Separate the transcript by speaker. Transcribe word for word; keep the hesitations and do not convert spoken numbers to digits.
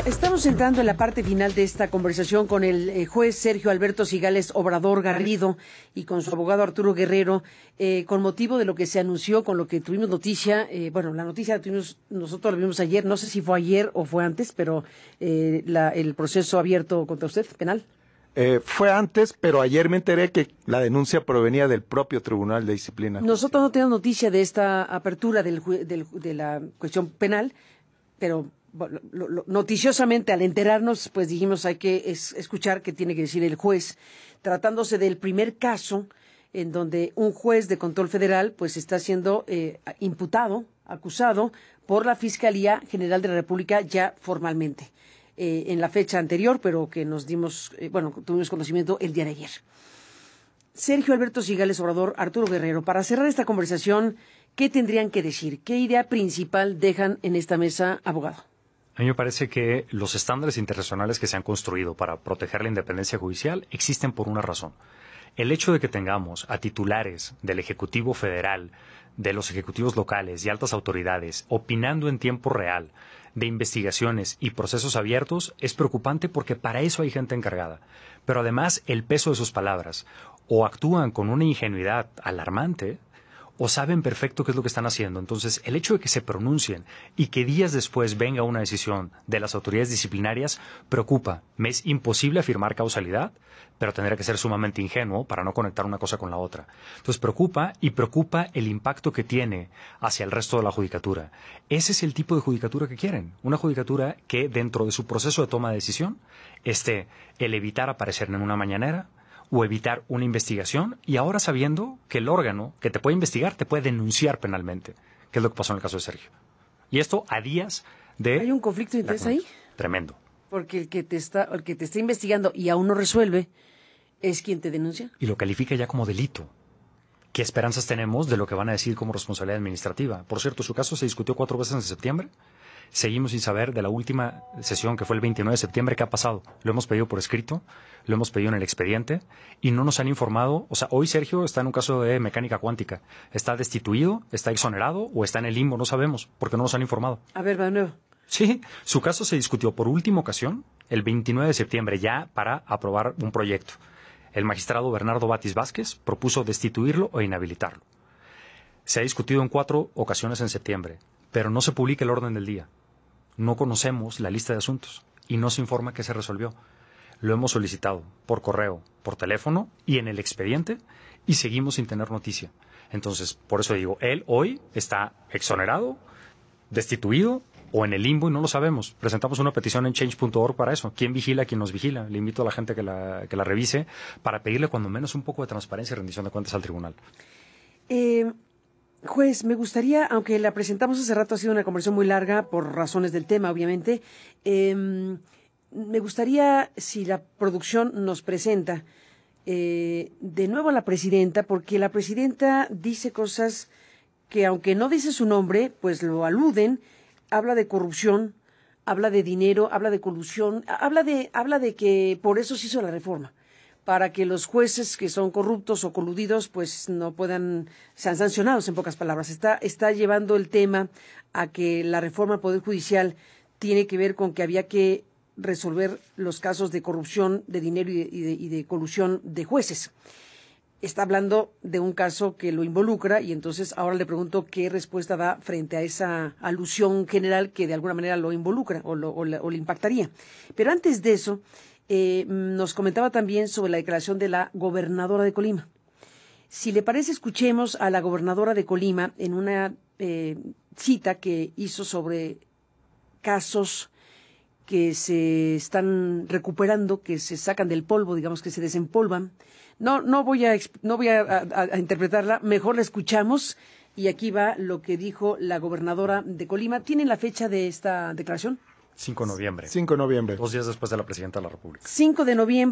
Speaker 1: Estamos entrando en la parte final de esta conversación con el eh, juez Sergio Alberto Cigales Obrador Garrido y con su abogado Arturo Guerrero, eh, con motivo de lo que se anunció, con lo que tuvimos noticia. Eh, bueno, la noticia la tuvimos, nosotros la vimos ayer, no sé si fue ayer o fue antes, pero eh, la, el proceso abierto contra usted, penal.
Speaker 2: Eh, fue antes, pero ayer me enteré que la denuncia provenía del propio Tribunal de Disciplina.
Speaker 1: Nosotros no tenemos noticia de esta apertura del, del, de la cuestión penal, pero bueno, lo, lo, noticiosamente al enterarnos, pues dijimos hay que es, escuchar qué tiene que decir el juez, tratándose del primer caso en donde un juez de control federal pues está siendo eh, imputado, acusado por la Fiscalía General de la República ya formalmente. Eh, en la fecha anterior, pero que nos dimos, eh, bueno, tuvimos conocimiento el día de ayer. Sergio Alberto Cigales Obrador, Arturo Guerrero, para cerrar esta conversación, ¿qué tendrían que decir? ¿Qué idea principal dejan en esta mesa, abogado?
Speaker 3: A mí me parece que los estándares internacionales que se han construido para proteger la independencia judicial existen por una razón. El hecho de que tengamos a titulares del Ejecutivo Federal, de los ejecutivos locales y altas autoridades opinando en tiempo real de investigaciones y procesos abiertos es preocupante porque para eso hay gente encargada. Pero además el peso de sus palabras o actúan con una ingenuidad alarmante o saben perfecto qué es lo que están haciendo. Entonces, el hecho de que se pronuncien y que días después venga una decisión de las autoridades disciplinarias preocupa. Me es imposible afirmar causalidad, pero tendría que ser sumamente ingenuo para no conectar una cosa con la otra. Entonces, preocupa y preocupa el impacto que tiene hacia el resto de la judicatura. Ese es el tipo de judicatura que quieren. Una judicatura que dentro de su proceso de toma de decisión esté el evitar aparecer en una mañanera, o evitar una investigación, y ahora sabiendo que el órgano que te puede investigar te puede denunciar penalmente, que es lo que pasó en el caso de Sergio. Y esto a días de...
Speaker 1: ¿Hay un conflicto de interés ahí?
Speaker 3: Tremendo.
Speaker 1: Porque el que te está, el que te está investigando y aún no resuelve es quien te denuncia.
Speaker 3: Y lo califica ya como delito. ¿Qué esperanzas tenemos de lo que van a decir como responsabilidad administrativa? Por cierto, su caso se discutió cuatro veces en septiembre. Seguimos sin saber de la última sesión, que fue el veintinueve de septiembre, qué ha pasado. Lo hemos pedido por escrito, lo hemos pedido en el expediente y no nos han informado. O sea, hoy Sergio está en un caso de mecánica cuántica. ¿Está destituido, está exonerado o está en el limbo? No sabemos, porque no nos han informado.
Speaker 1: A ver, va de nuevo.
Speaker 3: Sí, su caso se discutió por última ocasión el veintinueve de septiembre ya para aprobar un proyecto. El magistrado Bernardo Batis Vázquez propuso destituirlo o inhabilitarlo. Se ha discutido en cuatro ocasiones en septiembre, pero no se publica el orden del día. No conocemos la lista de asuntos y no se informa qué se resolvió. Lo hemos solicitado por correo, por teléfono y en el expediente y seguimos sin tener noticia. Entonces, por eso digo, él hoy está exonerado, destituido o en el limbo y no lo sabemos. Presentamos una petición en change punto org para eso. ¿Quién vigila? ¿Quién nos vigila? Le invito a la gente que la, que la revise para pedirle cuando menos un poco de transparencia y rendición de cuentas al tribunal.
Speaker 1: Eh... Juez, me gustaría, aunque la presentamos hace rato, ha sido una conversación muy larga por razones del tema, obviamente, eh, me gustaría, si la producción nos presenta eh, de nuevo a la presidenta, porque la presidenta dice cosas que, aunque no dice su nombre, pues lo aluden, habla de corrupción, habla de dinero, habla de colusión, habla de, habla de que por eso se hizo la reforma, para que los jueces que son corruptos o coludidos pues no puedan, sean sancionados, en pocas palabras. Está, está llevando el tema a que la reforma al Poder Judicial tiene que ver con que había que resolver los casos de corrupción, de dinero y de, y de, y de colusión de jueces. Está hablando de un caso que lo involucra y entonces ahora le pregunto qué respuesta da frente a esa alusión general que de alguna manera lo involucra o, lo, o, le, o le impactaría. Pero antes de eso, Eh, nos comentaba también sobre la declaración de la gobernadora de Colima. Si le parece, escuchemos a la gobernadora de Colima en una eh, cita que hizo sobre casos que se están recuperando, que se sacan del polvo, digamos que se desempolvan. No, no voy a, no voy a, a, a interpretarla, mejor la escuchamos y aquí va lo que dijo la gobernadora de Colima. ¿Tienen la fecha de esta declaración?
Speaker 3: cinco de noviembre.
Speaker 2: cinco de noviembre.
Speaker 3: Dos días después de la presidenta de la República.
Speaker 1: cinco de noviembre.